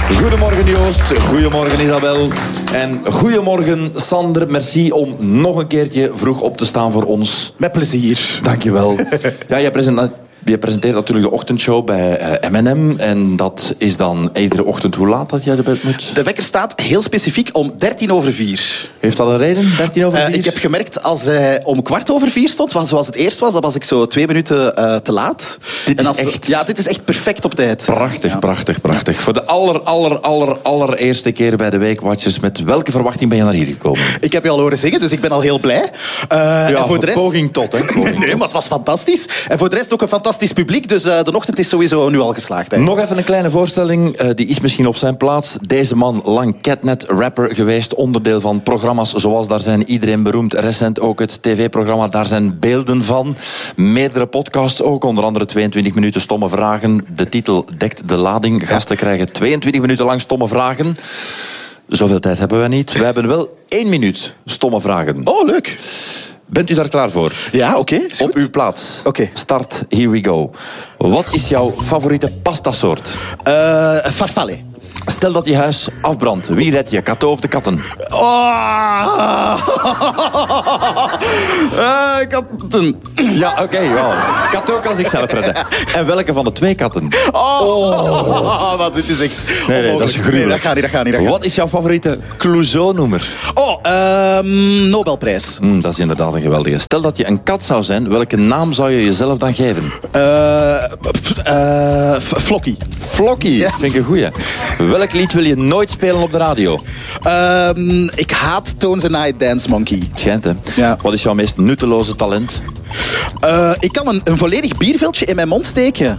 Goedemorgen Joost, goedemorgen Isabel en goedemorgen Sander. Merci om nog een keertje vroeg op te staan voor ons. Met plezier. Dankjewel. Ja, je presenteert natuurlijk de ochtendshow bij M&M. En dat is dan iedere ochtend hoe laat dat jij erbij moet? De wekker staat heel specifiek om 4:13. Heeft dat een reden, 4:13? Ik heb gemerkt, als hij om 4:15 stond, zoals het eerst was, dan was ik zo 2 minuten te laat. Dit is echt perfect op tijd. Prachtig, ja. Prachtig. Voor de allereerste keer bij de Weekwatchers, met welke verwachting ben je naar hier gekomen? Ik heb je al horen zingen, dus ik ben al heel blij. En voor de rest... poging tot, hè? Nee, maar het was fantastisch. En voor de rest ook een fantastisch publiek, dus de ochtend is sowieso nu al geslaagd. Hè. Nog even een kleine voorstelling, die is misschien op zijn plaats. Deze man, lang Catnet-rapper geweest, onderdeel van programma's zoals Daar zijn iedereen beroemd, recent ook het tv-programma Daar zijn beelden van. Meerdere podcasts ook, onder andere 22 minuten stomme vragen. De titel dekt de lading. Gasten krijgen 22 minuten lang stomme vragen. Zoveel tijd hebben we niet. We hebben wel 1 minuut stomme vragen. Oh, leuk. Bent u daar klaar voor? Ja, oké. Op uw plaats. Oké. Start, here we go. Wat is jouw favoriete pastasoort? Farfalle. Stel dat je huis afbrandt. Wie red je, katten of de katten? Katten. Ja, oké. Katten kan zichzelf redden. En welke van de 2 katten? Wat, dit is echt... Nee, dat is gruwelijk. Nee, dat gaat niet. Wat is jouw favoriete Clouseau-noemer? Nobelprijs. Dat is inderdaad een geweldige. Stel dat je een kat zou zijn, welke naam zou je jezelf dan geven? Flokkie. Flokkie, ja. Vind ik een goeie. Welk lied wil je nooit spelen op de radio? Ik haat Tones and I Dance Monkey. Het schijnt, hè? Ja. Wat is jouw meest nutteloze talent? Ik kan een volledig bierviltje in mijn mond steken.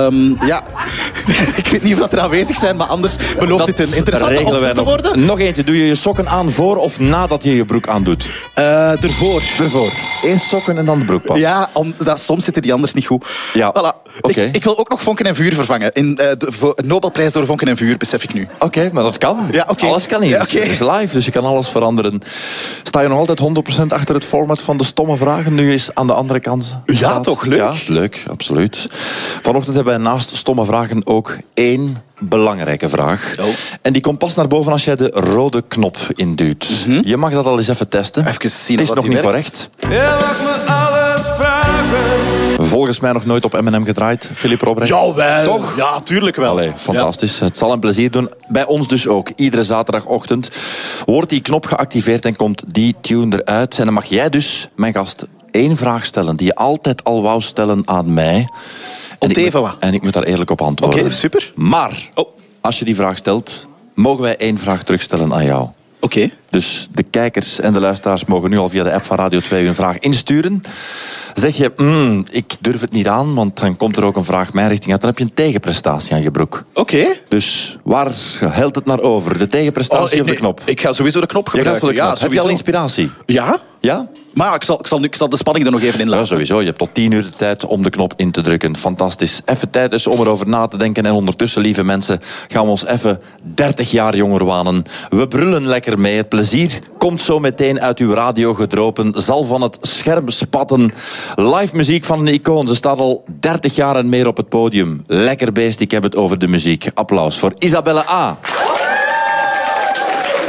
Ik weet niet of dat er aanwezig zijn, maar anders belooft dit een interessante ochtend te worden. Nog eentje. Doe je je sokken aan voor of nadat je je broek aandoet? Ervoor. Eerst sokken en dan de broek pas. Ja, soms zitten die anders niet goed. Ja. Voilà. Okay. Ik wil ook nog vonken en vuur vervangen. De Nobelprijs door vonken en vuur, besef ik nu. Oké, maar dat kan. Ja, okay. Alles kan hier. Ja, okay. Het is live, dus je kan alles veranderen. Sta je nog altijd 100% achter het format van de stomme vragen? Nu is aan de andere kant staat. Ja, toch? Leuk. Ja, leuk, absoluut. Vanochtend hebben wij naast stomme vragen ook 1 belangrijke vraag. Oh. En die komt pas naar boven als jij de rode knop induwt. Mm-hmm. Je mag dat al eens even testen. Even zien. Het is nog niet voor echt. Je mag me alles vragen. Volgens mij nog nooit op M&M gedraaid, Philip Robrecht. Jawel. Toch? Ja, tuurlijk wel. Allee, fantastisch. Ja. Het zal een plezier doen. Bij ons dus ook. Iedere zaterdagochtend wordt die knop geactiveerd en komt die tune eruit. En dan mag jij dus, mijn gast, 1 vraag stellen die je altijd al wou stellen aan mij. En ik moet daar eerlijk op antwoorden. Oké, super. Maar, als je die vraag stelt, mogen wij 1 vraag terugstellen aan jou. Oké. Dus de kijkers en de luisteraars mogen nu al via de app van Radio 2 hun vraag insturen. Zeg je, ik durf het niet aan, want dan komt er ook een vraag mijn richting uit. Dan heb je een tegenprestatie aan je broek. Oké. Dus waar helt het naar over? De tegenprestatie of de knop? Ik ga sowieso de knop gebruiken. Je gaat voor de knop. Heb je al inspiratie? Ja. Ja? Maar ik zal de spanning er nog even in laten. Ja, sowieso. Je hebt tot 10 uur de tijd om de knop in te drukken. Fantastisch. Even tijd dus om erover na te denken. En ondertussen, lieve mensen, gaan we ons even 30 jaar jonger wanen. We brullen lekker mee. Het plezier komt zo meteen uit uw radio gedropen. Zal van het scherm spatten. Live muziek van een icoon. Ze staat al 30 jaar en meer op het podium. Lekker beest, ik heb het over de muziek. Applaus voor Isabelle A.